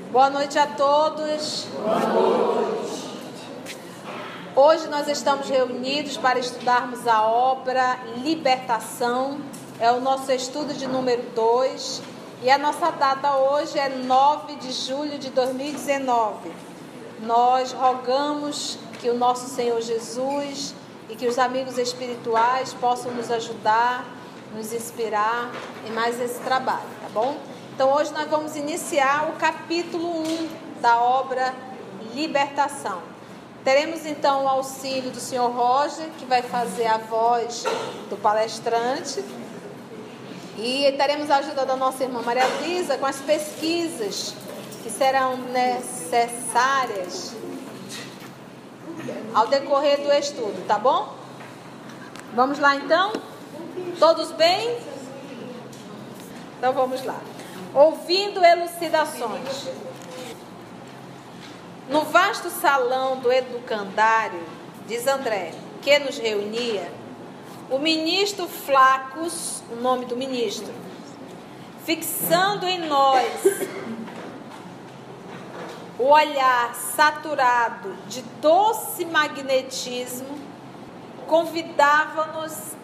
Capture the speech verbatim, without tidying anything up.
Boa noite a todos. Boa noite. Hoje nós estamos reunidos para estudarmos a obra Libertação. É o nosso estudo de número dois. E a nossa data hoje é nove de julho de dois mil e dezenove. Nós rogamos que o nosso Senhor Jesus e que os amigos espirituais possam nos ajudar, nos inspirar em mais esse trabalho, tá bom? Então hoje nós vamos iniciar o capítulo um da obra Libertação. Teremos então o auxílio do senhor Roger, que vai fazer a voz do palestrante. E teremos a ajuda da nossa irmã Maria Luísa com as pesquisas que serão necessárias ao decorrer do estudo, tá bom? Vamos lá então? Todos bem? Então vamos lá. Ouvindo elucidações. No vasto salão do educandário, diz André, que nos reunia, o ministro Flacos, o nome do ministro, fixando em nós o olhar saturado de doce magnetismo, convidava-nos